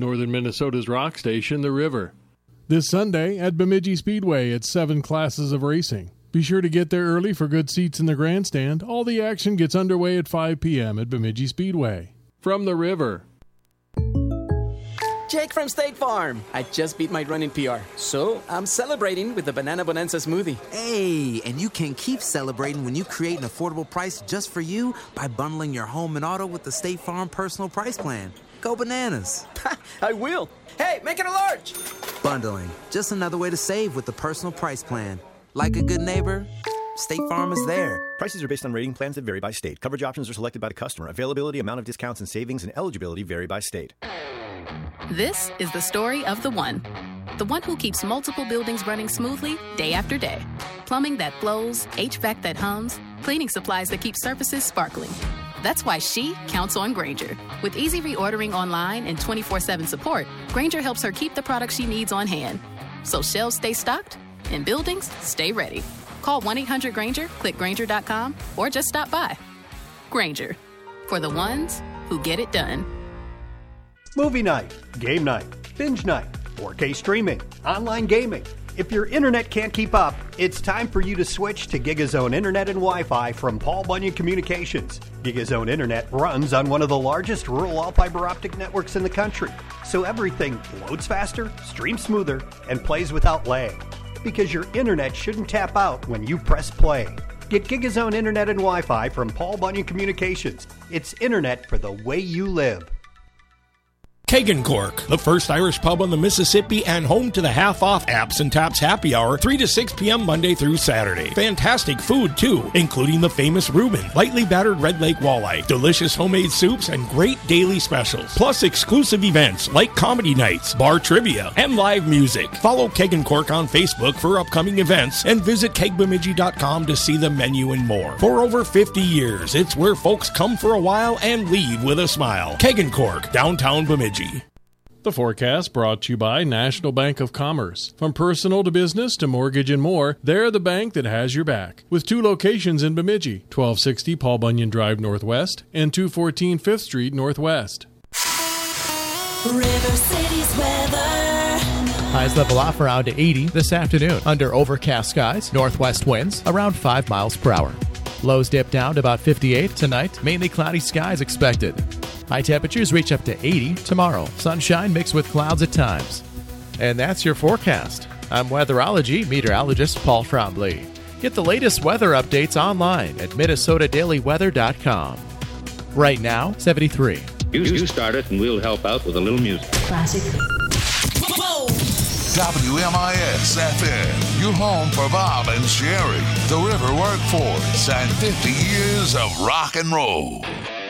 Northern Minnesota's rock station, The River. This Sunday at Bemidji Speedway, it's 7 classes of racing. Be sure to get there early for good seats in the grandstand. All the action gets underway at 5 p.m. at Bemidji Speedway. From The River. Jake from State Farm. I just beat my running PR, so I'm celebrating with the Banana Bonanza smoothie. Hey, and you can keep celebrating when you create an affordable price just for you by bundling your home and auto with the State Farm Personal Price Plan. Go bananas. I will. Hey, make it a large. Bundling, just another way to save with the Personal Price Plan. Like a good neighbor, State Farm is there. Prices are based on rating plans that vary by state. Coverage options are selected by the customer. Availability, amount of discounts and savings, and eligibility vary by state. This is the story of the one who keeps multiple buildings running smoothly day after day. Plumbing that flows, HVAC that hums, cleaning supplies that keep surfaces sparkling. That's why she counts on Grainger. With easy reordering online and 24/7 support, Grainger helps her keep the products she needs on hand. So shelves stay stocked and buildings stay ready. Call 1-800-GRAINGER, click Grainger.com, or just stop by. Grainger, for the ones who get it done. Movie night, game night, binge night, 4K streaming, online gaming. If your internet can't keep up, it's time for you to switch to GigaZone Internet and Wi-Fi from Paul Bunyan Communications. GigaZone Internet runs on one of the largest rural all-fiber optic networks in the country, so everything loads faster, streams smoother, and plays without lag. Because your internet shouldn't tap out when you press play. Get GigaZone Internet and Wi-Fi from Paul Bunyan Communications. It's internet for the way you live. Kegan Cork, the first Irish pub on the Mississippi and home to the half-off Apps and Taps Happy Hour, 3 to 6 p.m. Monday through Saturday. Fantastic food, too, including the famous Reuben, lightly battered Red Lake walleye, delicious homemade soups, and great daily specials. Plus exclusive events like comedy nights, bar trivia, and live music. Follow Kegan Cork on Facebook for upcoming events and visit kegbemidji.com to see the menu and more. For over 50 years, it's where folks come for a while and leave with a smile. Kegan Cork, downtown Bemidji. The forecast brought to you by National Bank of Commerce. From personal to business to mortgage and more, they're the bank that has your back. With 2 locations in Bemidji, 1260 Paul Bunyan Drive Northwest and 214 5th Street Northwest. River City's weather. Highs level off around 80 this afternoon. Under overcast skies, northwest winds around 5 miles per hour. Lows dip down to about 58 tonight. Mainly cloudy skies expected. High temperatures reach up to 80 tomorrow. Sunshine mixed with clouds at times. And that's your forecast. I'm weatherology meteorologist Paul Frombley. Get the latest weather updates online at MinnesotaDailyWeather.com. Right now, 73. You start it and we'll help out with a little music. Classic. WMIS FM, your home for Bob and Sherry, the River Workforce, and 50 years of rock and roll.